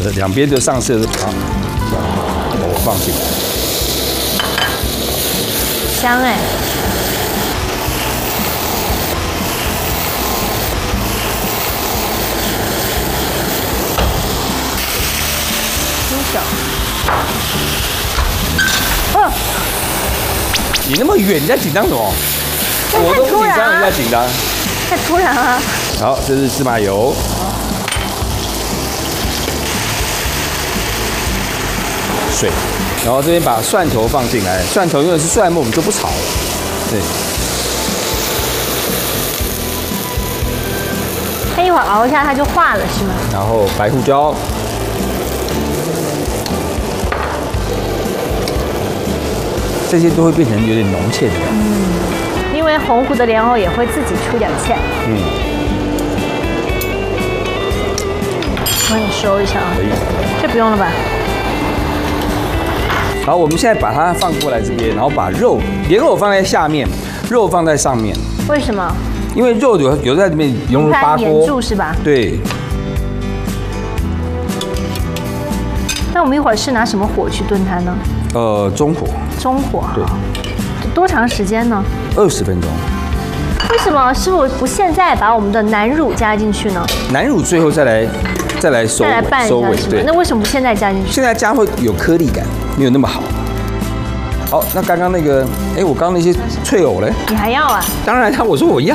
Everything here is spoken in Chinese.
两边就上色好，我放进来， 香哎。哦， 你那么远，你在紧张什么？我都不紧张，你在紧张。 太突然了。 好，这是芝麻油。水，然后这边把蒜头放进来，蒜头因为是蒜末，我们就不炒了。对。 它一会儿熬一下，它就化了，是吗？ 然后白胡椒。这些都会变成有点浓芡的。 因为洪湖的莲藕也会自己出点芡。我帮你收一下啊。 可以。 这不用了吧？ 好，我们现在把它放过来这边，然后把莲藕放在下面，肉放在上面。为什么？ 因为肉有在里面融入八锅， 粘住是吧？ 对。 那我们一会儿是拿什么火去炖它呢？ 中火。 中火。 对。 多长时间呢 ？20分钟。 为什么师傅不现在把我们的南乳加进去呢？ 南乳最后再来收尾，对。 那为什么不现在加进去？ 现在加会有颗粒感，没有那么好。好，那刚刚那个，我刚刚那些脆藕嘞？ 你还要啊？ 当然，我说我要。